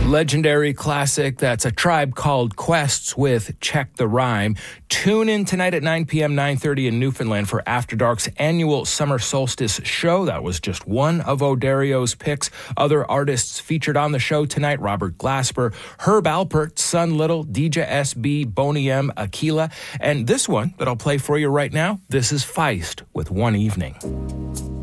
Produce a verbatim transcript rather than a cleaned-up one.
Legendary classic, that's A Tribe Called Quest with Check the Rhyme. Tune in tonight at nine p.m., nine thirty in Newfoundland for After Dark's annual Summer Solstice show. That was just one of O'Dario's picks. Other artists featured on the show tonight: Robert Glasper, Herb Alpert, Sun Little, D J S B, Boney M, Aquila. And this one that I'll play for you right now, this is Feist with One Evening.